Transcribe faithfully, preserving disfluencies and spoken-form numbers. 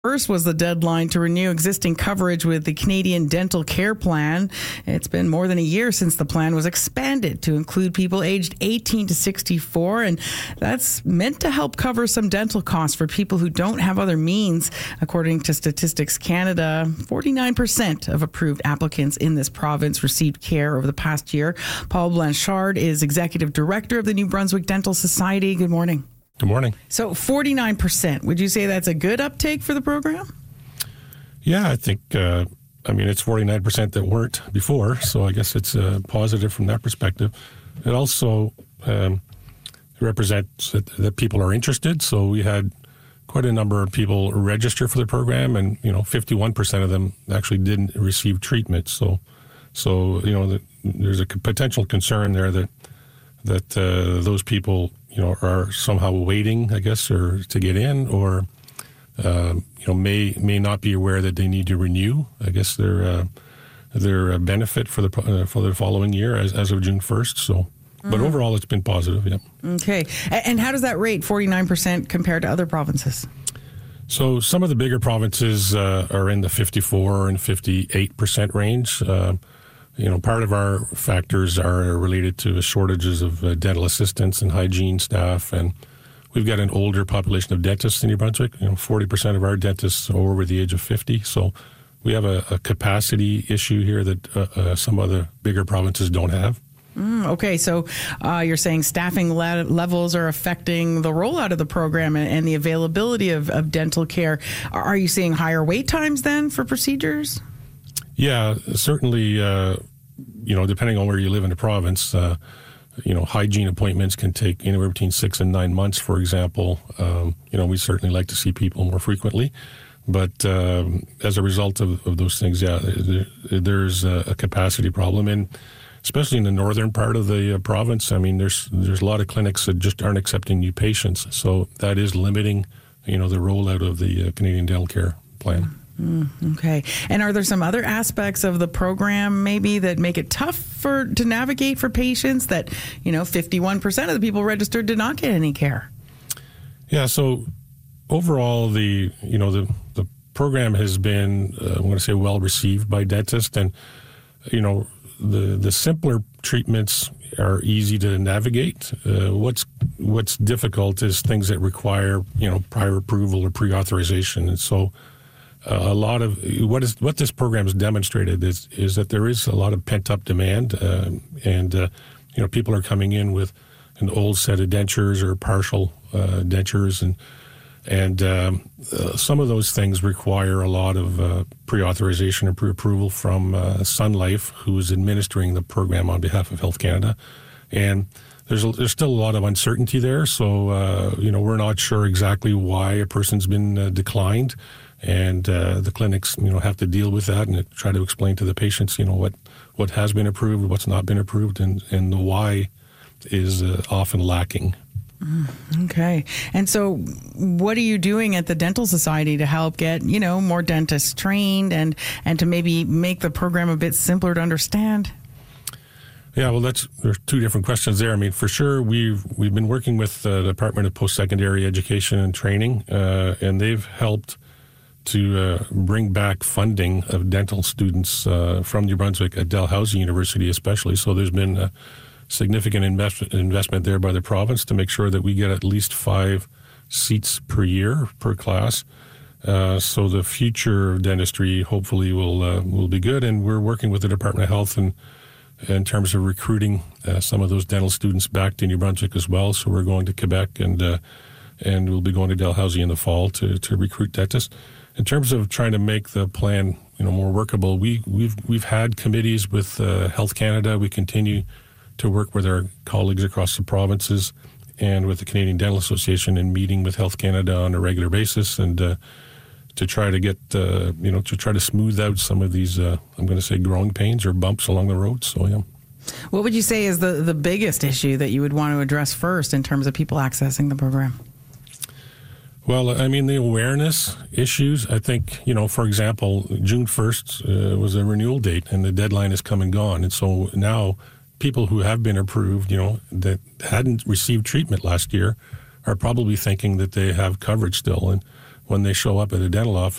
First was the deadline to renew existing coverage with the Canadian Dental Care Plan. It's been more than a year since the plan was expanded to include people aged eighteen to sixty-four, and that's meant to help cover some dental costs for people who don't have other means. According to Statistics Canada, forty-nine percent of approved applicants in this province received care over the past year. Paul Blanchard is Executive Director of the New Brunswick Dental Society. Good morning. Good morning. So forty-nine percent, would you say that's a good uptake for the program? Yeah, I think, uh, I mean, it's forty-nine percent that weren't before, so I guess it's uh, positive from that perspective. It also um, represents that, that people are interested, so we had quite a number of people register for the program, and, you know, fifty-one percent of them actually didn't receive treatment. So, so you know, the, there's a potential concern there that, that uh, those people you know, are somehow waiting, I guess, or to get in, or uh, you know, may may not be aware that they need to renew, I guess, their uh, their benefit for the uh, for the following year as as of June first. So, but mm. overall, it's been positive. Yeah. Okay, and how does that rate forty-nine percent compare to other provinces? So, some of the bigger provinces uh, are in the fifty-four and fifty-eight percent range. Uh, You know, part of our factors are related to shortages of uh, dental assistants and hygiene staff, and we've got an older population of dentists in New Brunswick. You know, forty percent of our dentists are over the age of fifty, so we have a, a capacity issue here that uh, uh, some other bigger provinces don't have. Mm, okay, so uh, you're saying staffing le- levels are affecting the rollout of the program and, and the availability of, of dental care. Are you seeing higher wait times then for procedures? Yeah, certainly, uh, you know, depending on where you live in the province, uh, you know, hygiene appointments can take anywhere between six and nine months, for example. Um, you know, we certainly like to see people more frequently. But um, as a result of, of those things, yeah, there, there's a, a capacity problem. And especially in the northern part of the uh, province, I mean, there's there's a lot of clinics that just aren't accepting new patients. So that is limiting, you know, the rollout of the uh, Canadian Dental Care Plan. Mm, okay. And are there some other aspects of the program maybe that make it tough for to navigate for patients that, you know, fifty-one percent of the people registered did not get any care? Yeah. So overall, the, you know, the, the program has been, uh, I'm going to say, well received by dentists. And, you know, the, the simpler treatments are easy to navigate. Uh, what's, what's difficult is things that require, you know, prior approval or pre-authorization. And so, Uh, a lot of what is what this program has demonstrated is is that there is a lot of pent up demand, uh, and uh, you know people are coming in with an old set of dentures or partial uh, dentures, and and um, uh, some of those things require a lot of uh, pre-authorization or pre-approval from uh, Sun Life, who is administering the program on behalf of Health Canada, and there's a, there's still a lot of uncertainty there. So uh, you know we're not sure exactly why a person's been uh, declined. And uh, the clinics, you know, have to deal with that and try to explain to the patients, you know, what, what has been approved, what's not been approved, and, and the why is uh, often lacking. Mm, okay. And so what are you doing at the Dental Society to help get, you know, more dentists trained and, and to maybe make the program a bit simpler to understand? Yeah, well, that's there's two different questions there. I mean, for sure, we've we've been working with the Department of Post-Secondary Education and Training, uh, and they've helped to uh, bring back funding of dental students uh, from New Brunswick at Dalhousie University especially. So there's been a significant invest- investment there by the province to make sure that we get at least five seats per year per class. Uh, so the future of dentistry hopefully will uh, will be good. And we're working with the Department of Health and in terms of recruiting uh, some of those dental students back to New Brunswick as well. So we're going to Quebec and uh, and we'll be going to Dalhousie in the fall to, to recruit dentists. In terms of trying to make the plan, you know, more workable, we, we've we've had committees with uh, Health Canada. We continue to work with our colleagues across the provinces and with the Canadian Dental Association and meeting with Health Canada on a regular basis, and uh, to try to get, uh, you know, to try to smooth out some of these, uh, I'm going to say, growing pains or bumps along the road. So, yeah. What would you say is the, the biggest issue that you would want to address first in terms of people accessing the program? Well, I mean, the awareness issues, I think, you know, for example, June first uh, was a renewal date and the deadline is come and gone. And so now people who have been approved, you know, that hadn't received treatment last year are probably thinking that they have coverage still. And when they show up at a dental office.